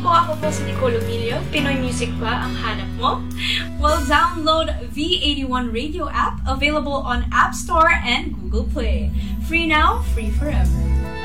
ako po si Nicole Omilio. Pinoy Music ba ang hanap mo? Well, download V81 Radio app, available on App Store and Google Play. Free now, free forever.